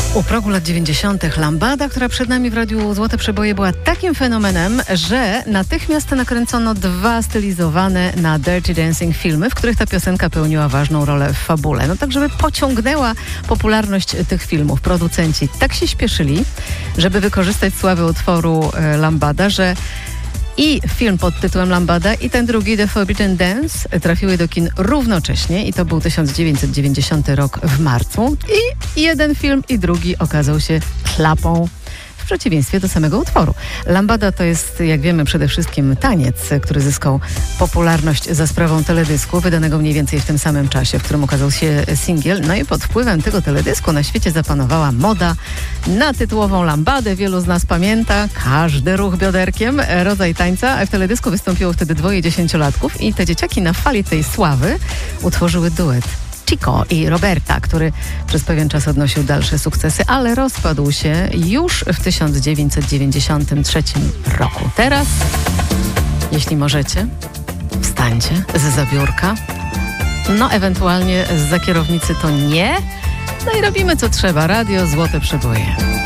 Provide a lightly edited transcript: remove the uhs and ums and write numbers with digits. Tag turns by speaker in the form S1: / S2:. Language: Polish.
S1: U progu lat 90. Lambada, która przed nami w Radiu Złote Przeboje, była takim fenomenem, że natychmiast nakręcono 2 stylizowane na Dirty Dancing filmy, w których ta piosenka pełniła ważną rolę w fabule. No tak, żeby pociągnęła popularność tych filmów. Producenci tak się śpieszyli, żeby wykorzystać sławę utworu Lambada, że i film pod tytułem Lambada i ten drugi, The Forbidden Dance, trafiły do kin równocześnie i to był 1990 rok w marcu. I jeden film i drugi okazał się klapą, w przeciwieństwie do samego utworu. Lambada to jest, jak wiemy, przede wszystkim taniec, który zyskał popularność za sprawą teledysku, wydanego mniej więcej w tym samym czasie, w którym ukazał się singiel. No i pod wpływem tego teledysku na świecie zapanowała moda na tytułową lambadę. Wielu z nas pamięta każdy ruch bioderkiem, rodzaj tańca. W teledysku wystąpiło wtedy 2 10-latków i te dzieciaki na fali tej sławy utworzyły duet Chico i Roberta, który przez pewien czas odnosił dalsze sukcesy, ale rozpadł się już w 1993 roku. Teraz, jeśli możecie, wstańcie zza biurka, no ewentualnie zza kierownicy to nie, no i robimy co trzeba. Radio Złote Przeboje.